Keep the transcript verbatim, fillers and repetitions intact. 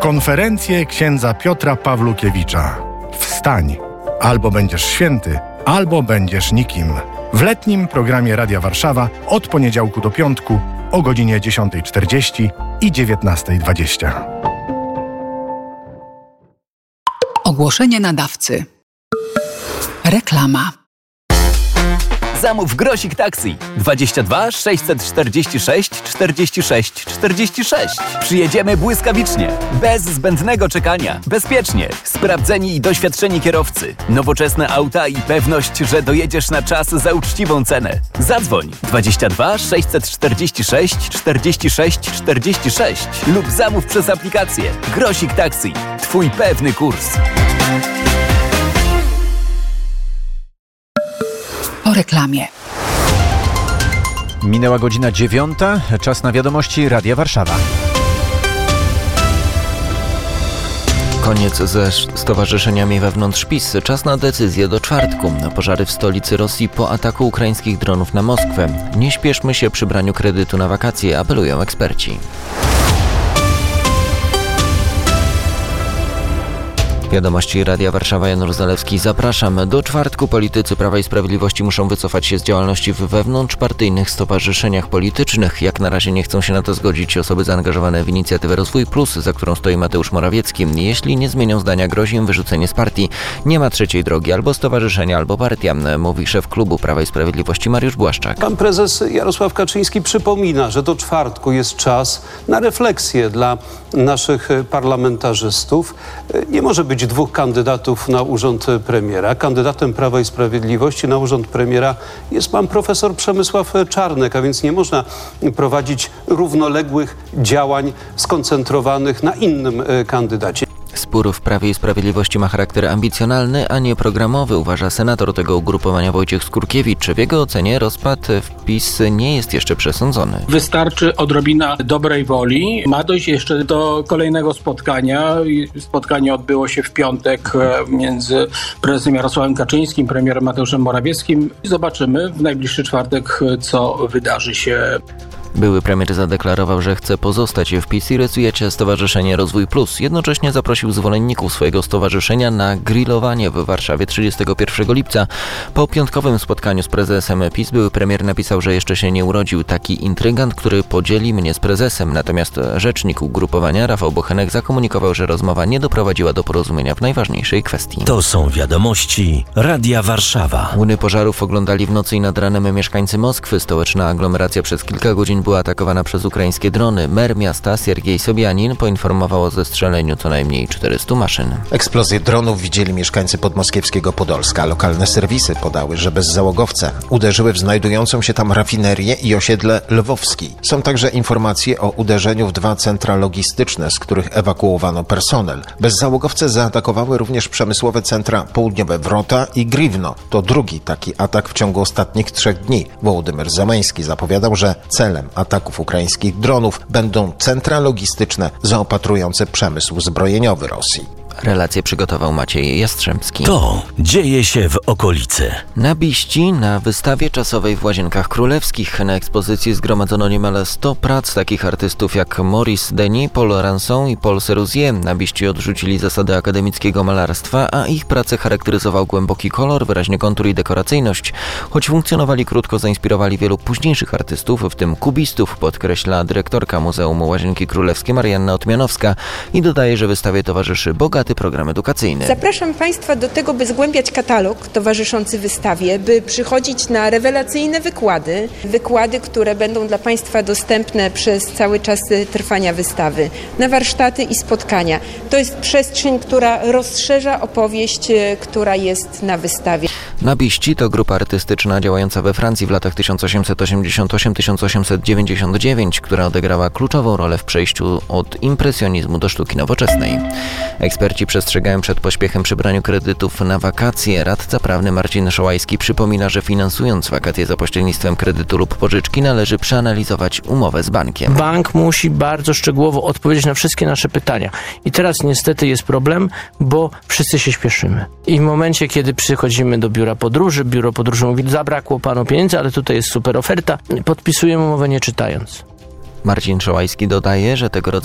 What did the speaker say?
Konferencje księdza Piotra Pawlukiewicza. Wstań! Albo będziesz święty, albo będziesz nikim. W letnim programie Radia Warszawa od poniedziałku do piątku o godzinie dziesiąta czterdzieści i dziewiętnasta dwadzieścia. Ogłoszenie nadawcy. Reklama. Zamów Grosik Taxi dwadzieścia dwa sześćset czterdzieści sześć czterdzieści sześć czterdzieści sześć. Przyjedziemy błyskawicznie, bez zbędnego czekania, bezpiecznie, sprawdzeni i doświadczeni kierowcy, nowoczesne auta i pewność, że dojedziesz na czas za uczciwą cenę. Zadzwoń dwadzieścia dwa sześćset czterdzieści sześć czterdzieści sześć czterdzieści sześć lub zamów przez aplikację Grosik Taxi. Twój pewny kurs. Po reklamie. Minęła godzina dziewiąta, czas na wiadomości Radia Warszawa. Koniec ze stowarzyszeniami wewnątrz PiS. Czas na decyzję do czwartku. Pożary w stolicy Rosji po ataku ukraińskich dronów na Moskwę. Nie śpieszmy się przy braniu kredytu na wakacje, apelują eksperci. Wiadomości Radia Warszawa, Jan Zalewski. Zapraszam. Do czwartku politycy Prawa i Sprawiedliwości muszą wycofać się z działalności w wewnątrzpartyjnych stowarzyszeniach politycznych. Jak na razie nie chcą się na to zgodzić osoby zaangażowane w inicjatywę Rozwój Plus, za którą stoi Mateusz Morawiecki. Jeśli nie zmienią zdania, grozi im wyrzucenie z partii. Nie ma trzeciej drogi, albo stowarzyszenia, albo partia, mówi szef klubu Prawa i Sprawiedliwości Mariusz Błaszczak. Pan prezes Jarosław Kaczyński przypomina, że do czwartku jest czas na refleksję dla naszych parlamentarzystów. Nie może być dwóch kandydatów na urząd premiera. Kandydatem Prawa i Sprawiedliwości na urząd premiera jest pan profesor Przemysław Czarnek, a więc nie można prowadzić równoległych działań skoncentrowanych na innym kandydacie. Spór w Prawie i Sprawiedliwości ma charakter ambicjonalny, a nie programowy, uważa senator tego ugrupowania Wojciech Skurkiewicz. W jego ocenie rozpad w PiS nie jest jeszcze przesądzony. Wystarczy odrobina dobrej woli. Ma dojść jeszcze do kolejnego spotkania. Spotkanie odbyło się w piątek między prezesem Jarosławem Kaczyńskim, premierem Mateuszem Morawieckim. Zobaczymy w najbliższy czwartek, co wydarzy się. Były premier zadeklarował, że chce pozostać w PiS i rysuje Stowarzyszenie Rozwój Plus. Jednocześnie zaprosił zwolenników swojego stowarzyszenia na grillowanie w Warszawie trzydziestego pierwszego lipca. Po piątkowym spotkaniu z prezesem PiS były premier napisał, że jeszcze się nie urodził taki intrygant, który podzieli mnie z prezesem. Natomiast rzecznik ugrupowania Rafał Bochenek zakomunikował, że rozmowa nie doprowadziła do porozumienia w najważniejszej kwestii. To są wiadomości Radia Warszawa. Łuny pożarów oglądali w nocy i nad ranem mieszkańcy Moskwy. Stołeczna aglomeracja przez kilka godzin była atakowana przez ukraińskie drony. Mer miasta Siergiej Sobianin poinformował o zestrzeleniu co najmniej czterystu maszyn. Eksplozję dronów widzieli mieszkańcy podmoskiewskiego Podolska. Lokalne serwisy podały, że bezzałogowce uderzyły w znajdującą się tam rafinerię i osiedle Lwowski. Są także informacje o uderzeniu w dwa centra logistyczne, z których ewakuowano personel. Bezzałogowce zaatakowały również przemysłowe centra Południowe Wrota i Gривno. To drugi taki atak w ciągu ostatnich trzech dni. Wołodymyr Zełenski zapowiadał, że celem ataków ukraińskich dronów będą centra logistyczne zaopatrujące przemysł zbrojeniowy Rosji. Relację przygotował Maciej Jastrzębski. To dzieje się w okolicy. Na Biści, na wystawie czasowej w Łazienkach Królewskich, na ekspozycji zgromadzono niemal sto prac takich artystów jak Maurice Denis, Paul Ranson i Paul Serusier. Na Biści odrzucili zasady akademickiego malarstwa, a ich pracę charakteryzował głęboki kolor, wyraźny kontur i dekoracyjność. Choć funkcjonowali krótko, zainspirowali wielu późniejszych artystów, w tym kubistów, podkreśla dyrektorka Muzeum Łazienki Królewskie Marianna Otmianowska i dodaje, że wystawie towarzyszy bogaty program edukacyjny. Zapraszam Państwa do tego, by zgłębiać katalog towarzyszący wystawie, by przychodzić na rewelacyjne wykłady, wykłady, które będą dla Państwa dostępne przez cały czas trwania wystawy, na warsztaty i spotkania. To jest przestrzeń, która rozszerza opowieść, która jest na wystawie. Na Biści to grupa artystyczna działająca we Francji w latach tysiąc osiemset osiemdziesiąt osiem do tysiąc osiemset dziewięćdziesiąt dziewięć, która odegrała kluczową rolę w przejściu od impresjonizmu do sztuki nowoczesnej. Eksperci przestrzegają przed pośpiechem przy braniu kredytów na wakacje. Radca prawny Marcin Szołajski przypomina, że finansując wakacje za pośrednictwem kredytu lub pożyczki należy przeanalizować umowę z bankiem. Bank musi bardzo szczegółowo odpowiedzieć na wszystkie nasze pytania. I teraz niestety jest problem, bo wszyscy się śpieszymy. I w momencie, kiedy przychodzimy do biura podróży, biuro podróży mówi, zabrakło panu pieniędzy, ale tutaj jest super oferta, podpisujemy umowę nie czytając. Marcin Szołajski dodaje, że tego rodzaju